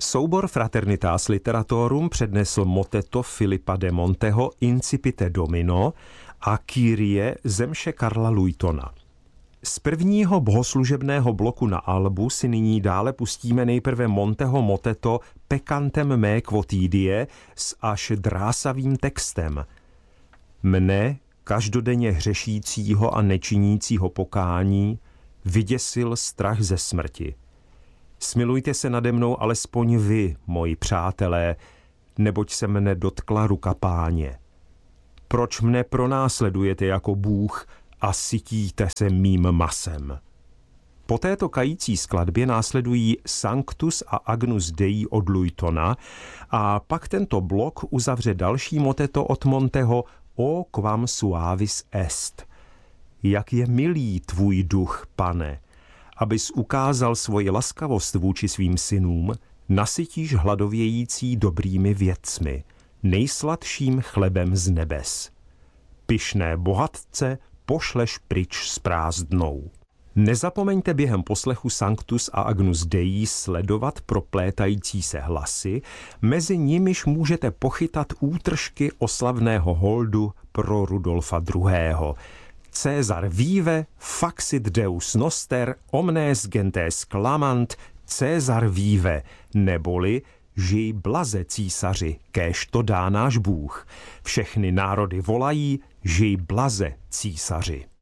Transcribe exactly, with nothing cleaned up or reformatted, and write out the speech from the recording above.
Soubor Fraternitas Literatorum přednesl moteto Filipa de Monteho Incipite Domino a Kyrie Zemše Karla Luytona. Z prvního bohoslužebného bloku na albu si nyní dále pustíme nejprve Monteho moteto Peccantem me quotidie s až drásavým textem. Mne, každodenně hřešícího a nečinícího pokání, vyděsil strach ze smrti. Smilujte se nade mnou alespoň vy, moji přátelé, neboť se mne dotkla ruka Páně. Proč mne pronásledujete jako Bůh a sytíte se mým masem? Po této kající skladbě následují Sanctus a Agnus Dei od Luytona a pak tento blok uzavře další moteto od Monteho O quam suavis est. Jak je milý tvůj duch, Pane, abys ukázal svoji laskavost vůči svým synům, nasytíš hladovějící dobrými věcmi, nejsladším chlebem z nebes. Pyšné bohatce pošleš pryč s prázdnou. Nezapomeňte během poslechu Sanctus a Agnus Dei sledovat proplétající se hlasy, mezi nimiž můžete pochytat útržky oslavného holdu pro Rudolfa druhého. Caesar vive, faxit Deus noster, omnes gentes clamant, Caesar vive, neboli žij blaze císaři, kéž to dá náš Bůh. Všechny národy volají, žij blaze císaři.